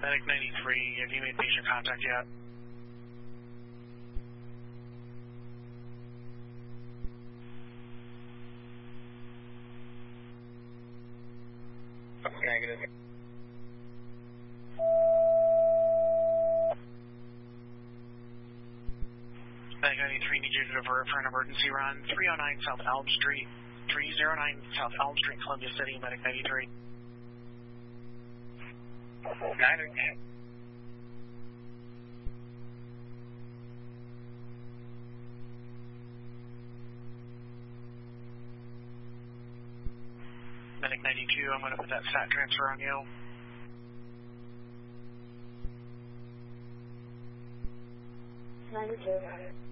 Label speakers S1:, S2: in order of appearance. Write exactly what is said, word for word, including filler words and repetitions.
S1: Medic ninety-three, have you made patient contact yet?
S2: Negative.
S1: Medic ninety-three, need you to divert for an emergency run. three oh nine South Elm Street. three oh nine South Elm Street, Columbia City, Medic ninety-three.
S2: Niner.
S1: Medic ninety-two, I'm going to put that sat transfer on you.
S3: ninety-two, got it.